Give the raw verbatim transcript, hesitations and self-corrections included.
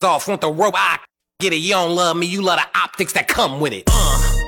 off, want the rope, I get it. You don't love me, you love the optics that come with it. Uh.